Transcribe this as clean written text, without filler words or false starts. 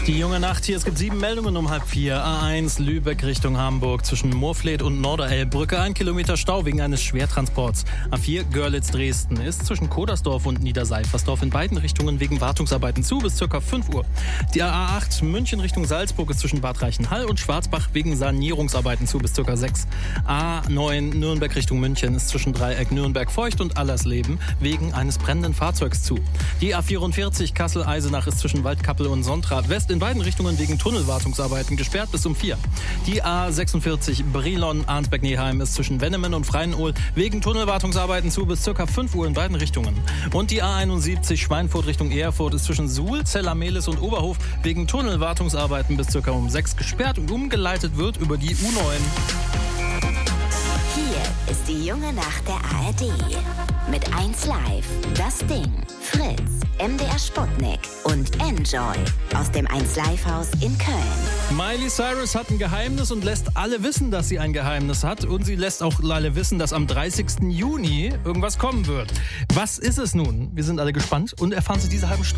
Die junge Nacht hier, es gibt 7 Meldungen um 3:30. A1 Lübeck Richtung Hamburg zwischen Moorfleet und Norderelbrücke 1 Kilometer Stau wegen eines Schwertransports. A4 Görlitz-Dresden ist zwischen Kodersdorf und Niederseifersdorf in beiden Richtungen wegen Wartungsarbeiten zu bis ca. 5 Uhr. Die A8 München Richtung Salzburg ist zwischen Bad Reichenhall und Schwarzbach wegen Sanierungsarbeiten zu bis ca. 6. A9 Nürnberg Richtung München ist zwischen Dreieck Nürnberg-Feucht und Allersleben wegen eines brennenden Fahrzeugs zu. Die A44 Kassel-Eisenach ist zwischen Waldkappel und Sontra West in beiden Richtungen wegen Tunnelwartungsarbeiten gesperrt bis um 4. Die A46 Brilon-Arnsberg-Neheim ist zwischen Wennemen und Freienohl wegen Tunnelwartungsarbeiten zu bis ca. 5 Uhr in beiden Richtungen. Und die A71 Schweinfurt Richtung Erfurt ist zwischen Suhl, Zeller-Mehlis und Oberhof wegen Tunnelwartungsarbeiten bis ca. um 6 gesperrt und umgeleitet wird über die U9. Hier ist die junge Nacht der ARD. Mit 1 Live, Das Ding, Fritz, MDR Sputnik und Enjoy aus dem 1 Live Haus in Köln. Miley Cyrus hat ein Geheimnis und lässt alle wissen, dass sie ein Geheimnis hat. Und sie lässt auch alle wissen, dass am 30. Juni irgendwas kommen wird. Was ist es nun? Wir sind alle gespannt und erfahren Sie diese halbe Stunde.